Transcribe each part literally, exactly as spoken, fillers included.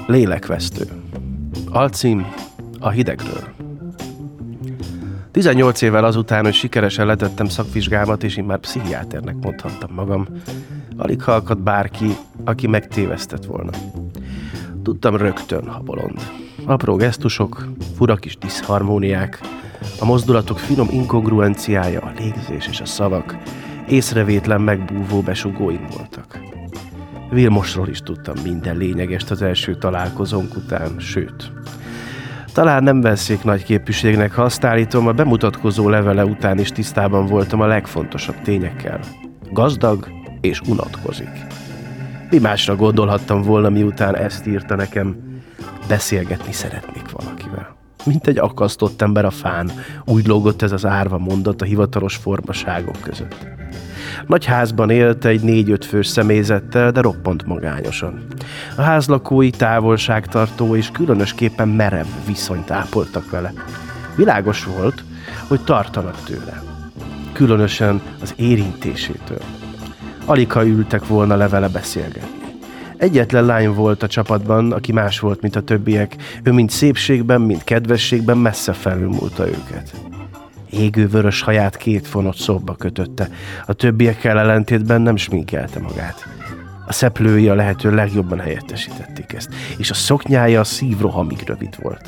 Lélekvesztő. Alcím: A hidegről. tizennyolc évvel azután, hogy sikeresen letettem szakvizsgámat, és én már pszichiáternek mondhattam magam, alig hallgat bárki, aki megtévesztett volna. Tudtam rögtön, ha bolond. Apró gesztusok, fura kis diszharmóniák, a mozdulatok finom inkongruenciája, a légzés és a szavak észrevétlen megbúvó besugóim voltak. Vilmosról is tudtam minden lényegest az első találkozónk után, sőt, talán nem veszik nagy képűségnek, ha azt állítom, a bemutatkozó levele után is tisztában voltam a legfontosabb tényekkel. Gazdag és unatkozik. Mi másra gondolhattam volna, miután ezt írta nekem? Beszélgetni szeretnék valakivel. Mint egy akasztott ember a fán, úgy lógott ez az árva mondat a hivatalos formaságok között. Nagy házban élt egy négy-öt fős személyzettel, de roppant magányosan. A házlakói távolságtartó és különösképpen merev viszonyt ápoltak vele. Világos volt, hogy tartanak tőle. Különösen az érintésétől. Alig ha ültek volna le vele beszélgetni. Egyetlen lány volt a csapatban, aki más volt, mint a többiek. Ő mind szépségben, mind kedvességben messze felülmúlta őket. Égő vörös haját két fonott szobba kötötte. A többiekkel ellentétben nem sminkelte magát. A szeplői a lehető legjobban helyettesítették ezt, és a szoknyája a szívrohamig rövid volt.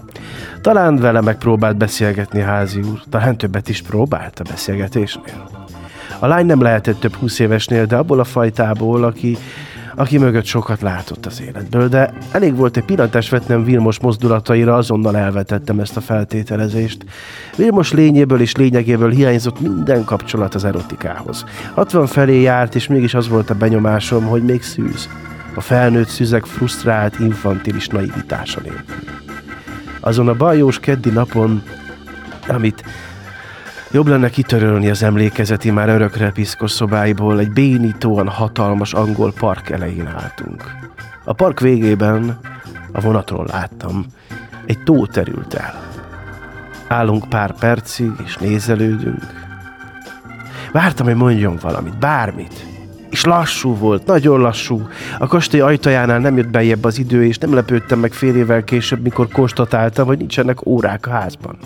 Talán vele megpróbált beszélgetni házi úr, talán többet is próbált a beszélgetésnél. A lány nem lehetett több húsz évesnél, de abból a fajtából, aki, aki mögött sokat látott az életből, de elég volt egy pillantást vetnem Vilmos mozdulataira, azonnal elvetettem ezt a feltételezést. Vilmos lényéből és lényegéből hiányzott minden kapcsolat az erotikához. hatvan felé járt, és mégis az volt a benyomásom, hogy még szűz. A felnőtt szüzek frusztrált, infantilis naivitása nélkül. Azon a bajós keddi napon, amit jobb lenne kitörölni az emlékezeti, már örökre piszkos szobáiból, egy bénítóan hatalmas angol park elején álltunk. A park végében, a vonatról láttam, egy tó terült el. Állunk pár percig, és nézelődünk. Vártam, hogy mondjon valamit, bármit. És lassú volt, nagyon lassú. A kastély ajtajánál nem jött beljebb az idő, és nem lepődtem meg fél évvel később, mikor konstatáltam, hogy nincsenek órák a házban.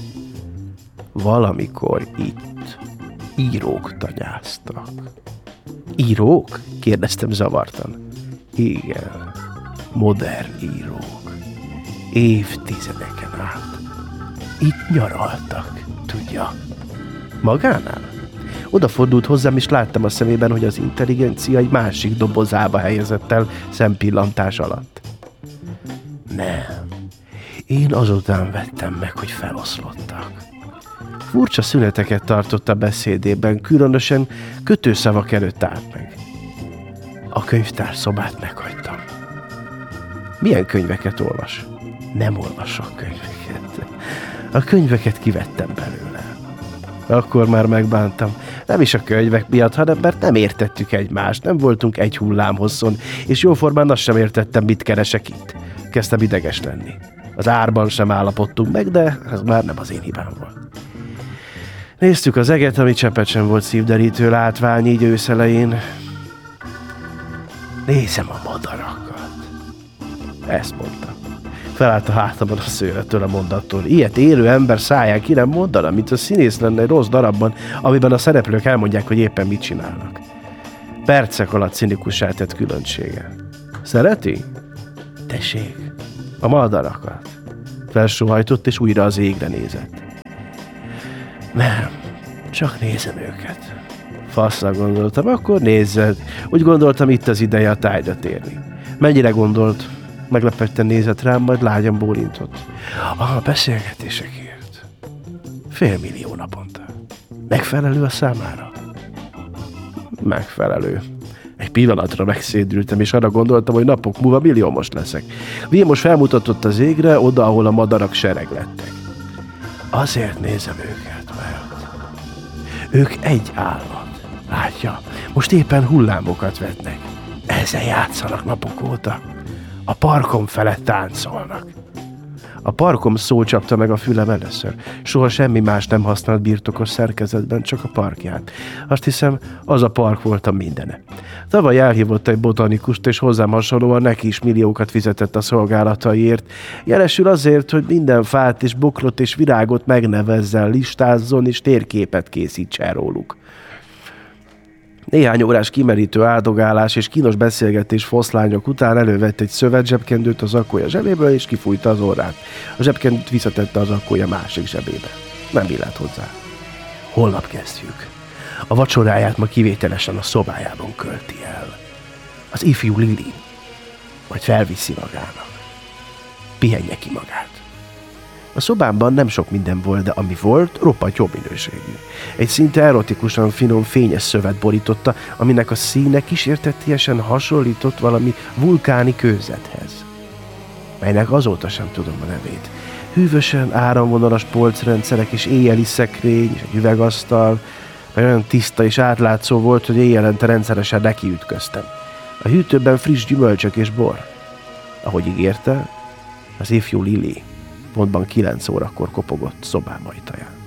Valamikor itt írók tanyáztak. Írók? Kérdeztem zavartan. Igen, modern írók. Évtizedeken át. Itt nyaraltak, tudja. Magánál? Odafordult hozzám, és láttam a szemében, hogy az intelligencia egy másik dobozába helyezett el szempillantás alatt. Nem. Én azután vettem meg, hogy feloszlottak. Furcsa szüneteket tartott a beszédében, különösen kötőszavak előtt állt meg. A könyvtár szobát meghagytam. Milyen könyveket olvas? Nem olvasok könyveket. A könyveket kivettem belőle. Akkor már megbántam. Nem is a könyvek miatt, hanem mert nem értettük egymást, nem voltunk egy hullámhosszon, és jóformán azt sem értettem, mit keresek itt. Kezdtem ideges lenni. Az árban sem állapodtunk meg, de ez már nem az én hibám volt. Néztük az eget, ami cseppet sem volt szívderítő látvány így őszelején. Nézem a madarakat. Ezt mondta. Felállt a hátamon a szőröttől a mondattól. Ilyet élő ember száján ki nem mondana, mint a színész lenne egy rossz darabban, amiben a szereplők elmondják, hogy éppen mit csinálnak. Percek alatt cinikussá tett különbsége. Szereti? Tessék, a madarakat. Felsóhajtott, és újra az égre nézett. Nem, csak nézem őket. Fasznak gondoltam, akkor nézzed. Úgy gondoltam, itt az ideje a tájra térni. Mennyire gondolt? Meglepetten nézett rám, majd lágyan bólintott. A beszélgetésekért. Félmillió naponta. Megfelelő a számára? Megfelelő. Egy pillanatra megszédültem, és arra gondoltam, hogy napok múlva milliómos leszek. Vilmos felmutatott az égre, oda, ahol a madarak sereg lettek. Azért nézem őket, mert ők egy állat. Látja, most éppen hullámokat vetnek. Ezzel játszanak napok óta. A parkon felett táncolnak. A parkom szó csapta meg a fülem először. Soha semmi más nem használt birtokos szerkezetben, csak a parkját. Azt hiszem, az a park volt a mindene. Tavaly elhívott egy botanikust, és hozzám hasonlóan neki is milliókat fizetett a szolgálataiért. Jelesül azért, hogy minden fát és bokrot és virágot megnevezzen, listázzon és térképet készítsen róluk. Néhány órás kimerítő áldogálás és kínos beszélgetés foszlányok után elővett egy szövet zsebkendőt az akkója zsebéből, és kifújta az orrát. A zsebkendőt visszatette az akkója másik zsebébe. Nem illett hozzá. Holnap kezdjük. A vacsoráját ma kivételesen a szobájában költi el. Az ifjú Lili. Majd felviszi magának. Pihenje ki magát. A szobámban nem sok minden volt, de ami volt, roppant jó minőségű. Egy szinte erotikusan finom, fényes szövet borította, aminek a színe kísértetiesen hasonlított valami vulkáni kőzethez, melynek azóta sem tudom a nevét. Hűvösen áramvonalas polcrendszerek és éjjeli szekrény és egy üvegasztal, mely olyan tiszta és átlátszó volt, hogy éjjelente rendszeresen nekiütköztem. A hűtőben friss gyümölcsök és bor. Ahogy ígérte, az ifjú Lili pontban kilenc órakor kopogott szobám ajtaján.